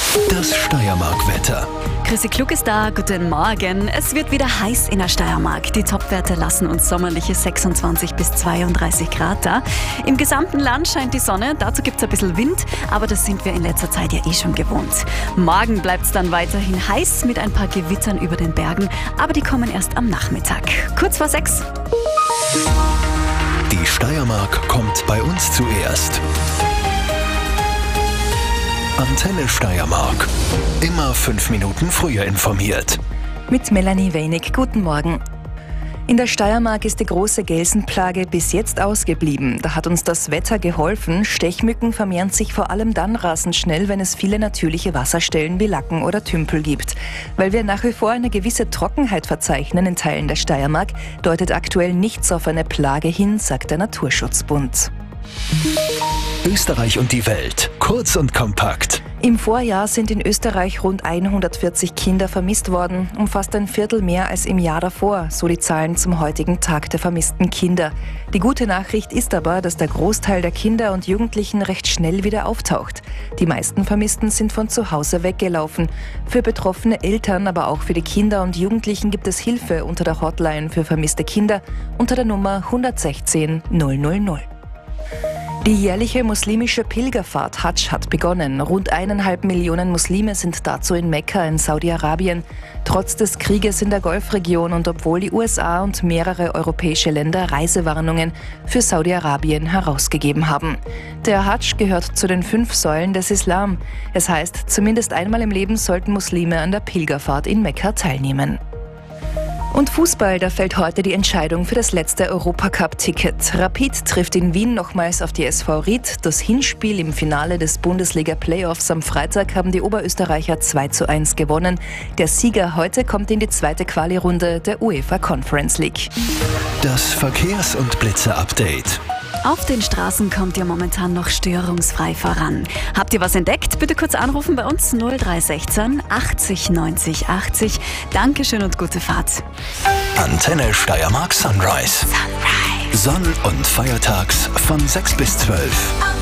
Das Steiermark-Wetter. Chrissy Klug ist da, guten Morgen. Es wird wieder heiß in der Steiermark. Die Topwerte lassen uns sommerliche 26 bis 32 Grad da. Im gesamten Land scheint die Sonne, dazu gibt es ein bisschen Wind, aber das sind wir in letzter Zeit ja schon gewohnt. Morgen bleibt es dann weiterhin heiß mit ein paar Gewittern über den Bergen, aber die kommen erst am Nachmittag. Kurz vor 6. Die Steiermark kommt bei uns zuerst. Antenne Steiermark. Immer 5 Minuten früher informiert. Mit Melanie Wenig. Guten Morgen. In der Steiermark ist die große Gelsenplage bis jetzt ausgeblieben. Da hat uns das Wetter geholfen. Stechmücken vermehren sich vor allem dann rasend schnell, wenn es viele natürliche Wasserstellen wie Lacken oder Tümpel gibt. Weil wir nach wie vor eine gewisse Trockenheit verzeichnen in Teilen der Steiermark, deutet aktuell nichts auf eine Plage hin, sagt der Naturschutzbund. Österreich und die Welt. Kurz und kompakt. Im Vorjahr sind in Österreich rund 140 Kinder vermisst worden, um fast ein Viertel mehr als im Jahr davor, so die Zahlen zum heutigen Tag der vermissten Kinder. Die gute Nachricht ist aber, dass der Großteil der Kinder und Jugendlichen recht schnell wieder auftaucht. Die meisten Vermissten sind von zu Hause weggelaufen. Für betroffene Eltern, aber auch für die Kinder und Jugendlichen gibt es Hilfe unter der Hotline für vermisste Kinder unter der Nummer 116 000. Die jährliche muslimische Pilgerfahrt Hadsch hat begonnen. Rund 1,5 Millionen Muslime sind dazu in Mekka in Saudi-Arabien. Trotz des Krieges in der Golfregion und obwohl die USA und mehrere europäische Länder Reisewarnungen für Saudi-Arabien herausgegeben haben. Der Hadsch gehört zu den 5 Säulen des Islam. Es heißt, zumindest einmal im Leben sollten Muslime an der Pilgerfahrt in Mekka teilnehmen. Und Fußball, da fällt heute die Entscheidung für das letzte Europacup-Ticket. Rapid trifft in Wien nochmals auf die SV Ried. Das Hinspiel im Finale des Bundesliga-Playoffs am Freitag haben die Oberösterreicher 2:1 gewonnen. Der Sieger heute kommt in die zweite Quali-Runde der UEFA Conference League. Das Verkehrs- und Blitze-Update. Auf den Straßen kommt ihr momentan noch störungsfrei voran. Habt ihr was entdeckt? Bitte kurz anrufen bei uns 0316 80 90 80. Dankeschön und gute Fahrt. Antenne Steiermark Sunrise. Sonn- und feiertags von 6 bis 12.